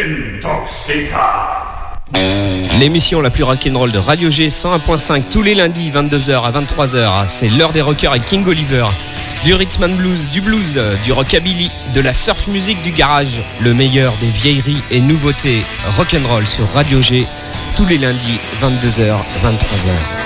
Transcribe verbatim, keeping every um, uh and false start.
Intoxica. L'émission la plus rock'n'roll de Radio G cent un point cinq tous les lundis vingt-deux heures à vingt-trois heures. C'est l'heure des rockers avec King Oliver. Du rhythm and blues, du blues, du rockabilly, de la surf music du garage. Le meilleur des vieilleries et nouveautés rock'n'roll sur Radio G tous les lundis vingt-deux heures à vingt-trois heures.